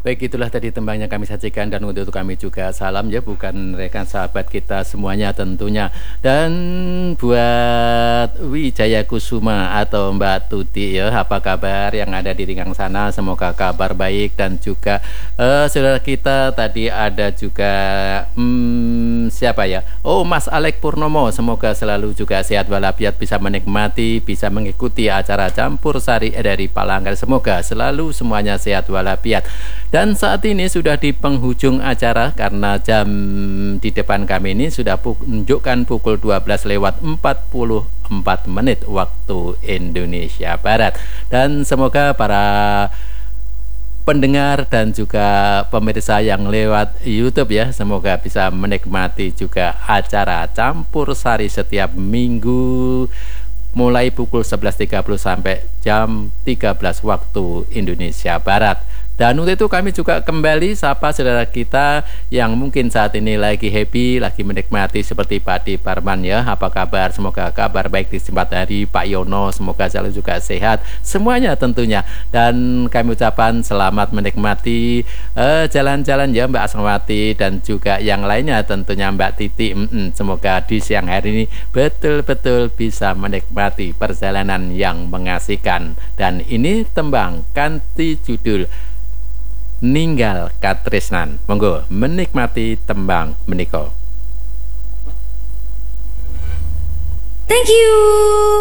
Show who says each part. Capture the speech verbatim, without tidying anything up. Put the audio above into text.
Speaker 1: Baik, itulah tadi tembangnya kami sajikan dan untuk kami juga salam ya, bukan rekan sahabat kita semuanya tentunya. Dan buat Wijaya Kusuma atau Mbak Tuti ya, apa kabar yang ada di Ringgang sana? Semoga kabar baik. Dan juga uh, saudara kita tadi ada juga hmm, siapa ya? Oh, Mas Alek Purnomo, semoga selalu juga sehat walafiat, bisa menikmati, bisa mengikuti acara campur sari dari Palangkaraya. Semoga selalu semuanya sehat walafiat. Dan saat ini sudah di penghujung acara karena jam di depan kami ini sudah menunjukkan pukul dua belas lewat empat puluh empat menit waktu Indonesia Barat. Dan semoga para pendengar dan juga pemirsa yang lewat YouTube ya, semoga bisa menikmati juga acara campur sari setiap minggu mulai pukul sebelas tiga puluh sampai jam tiga belas waktu Indonesia Barat. Dan untuk itu kami juga kembali sapa saudara kita yang mungkin saat ini lagi happy, lagi menikmati seperti Pak Di Parman ya. Apa kabar? Semoga kabar baik di tempat hari. Pak Yono, semoga selalu juga sehat. Semuanya tentunya. Dan kami ucapkan selamat menikmati jalan-jalan uh, ya Mbak Asmawati dan juga yang lainnya tentunya Mbak Titi. Mm-mm, semoga di siang hari ini betul-betul bisa menikmati perjalanan yang mengasihkan. Dan ini tembang kanthi judul Ninggal Katresnan. Monggo menikmati tembang menika.
Speaker 2: Thank you.